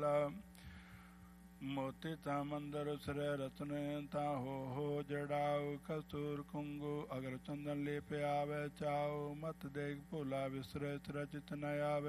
ਵਾਲਾ। मोती तामंदर उसरे रत्न ताहो हो जड़ाओ। कस्तूर कुंगु अगर चंदन लेप आवे चाओ। मत देख भोला विसरे रचित न आवे।